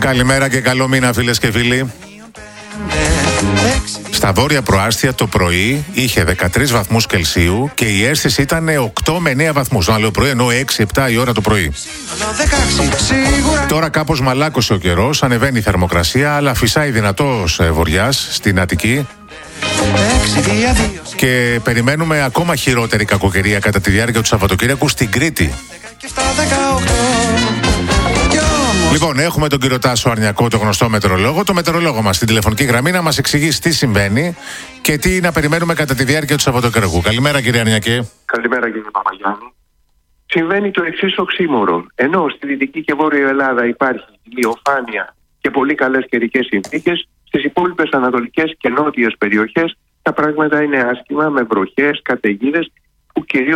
Καλημέρα και καλό μήνα, φίλες και φίλοι. Στα βόρεια προάστια το πρωί είχε 13 βαθμούς Κελσίου και η αίσθηση ήταν 8 με 9 βαθμούς. Να λέω πρωί, ενώ 6-7 η ώρα το πρωί. Τώρα κάπως μαλάκωσε ο καιρός, ανεβαίνει η θερμοκρασία, αλλά φυσάει δυνατός βοριάς στην Αττική. Και περιμένουμε ακόμα χειρότερη κακοκαιρία κατά τη διάρκεια του Σαββατοκύριακου στην Κρήτη. Λοιπόν, έχουμε τον κύριο Τάσο Αρνιακό, το γνωστό μετεωρολόγο, το μετεωρολόγο μας στην τηλεφωνική γραμμή, να μας εξηγήσει τι συμβαίνει και τι να περιμένουμε κατά τη διάρκεια του Σαββατοκύριακου. Καλημέρα, κύριε Αρνιακέ. Καλημέρα, κύριε Παπαγιάννη. Συμβαίνει το εξής οξύμορο. Ενώ στη Δυτική και Βόρεια Ελλάδα υπάρχει ηλιοφάνεια και πολύ καλές καιρικές συνθήκες, στις υπόλοιπες ανατολικές και νότιες περιοχές τα πράγματα είναι άσχημα, με βροχές, καταιγίδες που κυρίως